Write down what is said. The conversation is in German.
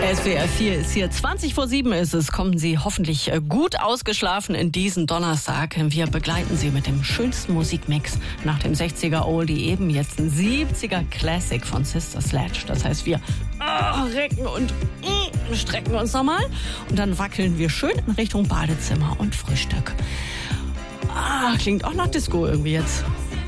SWR 4 ist hier. 7:20 ist es. Kommen Sie hoffentlich gut ausgeschlafen in diesen Donnerstag. Wir begleiten Sie mit dem schönsten Musikmix nach dem 60er Oldie, eben jetzt ein 70er Classic von Sister Sledge. Das heißt, wir recken und strecken uns nochmal und dann wackeln wir schön in Richtung Badezimmer und Frühstück. Klingt auch nach Disco irgendwie jetzt.